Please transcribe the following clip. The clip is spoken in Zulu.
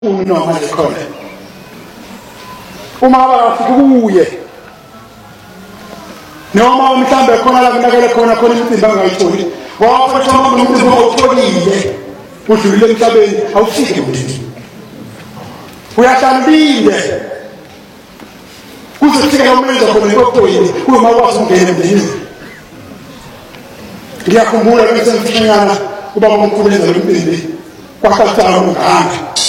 noma lekhona uma abafika kuye noma mhlambe khona la kunakele khona imicimbi angayitholi wafaka umcimbi otholile udlule emhlabeni awufike kuthi uyahlambile kuzofika umenza khona lokhoyini uma wazi ungena emini ngiyakhumbula bese mfanyana kuba umkhulu enza umcimbi kwakhathala ungahamba